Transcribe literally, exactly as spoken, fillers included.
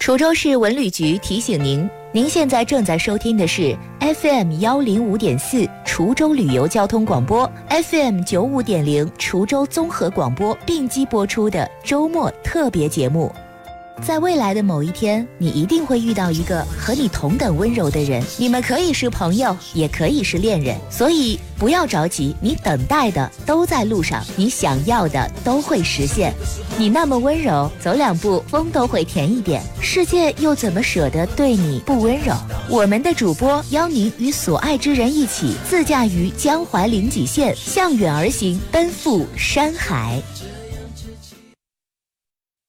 滁州市文旅局提醒您，您现在正在收听的是 F M 一零五点四 滁州旅游交通广播 ，F M 九五点零 滁州综合广播并机播出的周末特别节目。在未来的某一天，你一定会遇到一个和你同等温柔的人，你们可以是朋友，也可以是恋人，所以不要着急，你等待的都在路上，你想要的都会实现。你那么温柔，走两步风都会甜一点，世界又怎么舍得对你不温柔？我们的主播邀您与所爱之人一起自驾于江淮临济县，向远而行，奔赴山海。